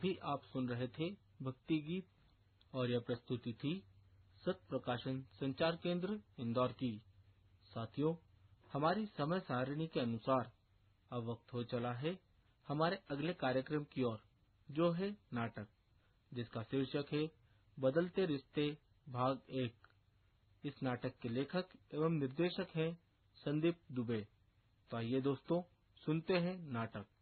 अभी आप सुन रहे थे भक्ति गीत और यह प्रस्तुति थी सत्य प्रकाशन संचार केंद्र इंदौर की। साथियों, हमारी समय सारिणी के अनुसार अब वक्त हो चला है हमारे अगले कार्यक्रम की ओर, जो है नाटक, जिसका शीर्षक है बदलते रिश्ते भाग 1। इस नाटक के लेखक एवं निर्देशक हैं संदीप दुबे। तो आइए दोस्तों, सुनते हैं नाटक।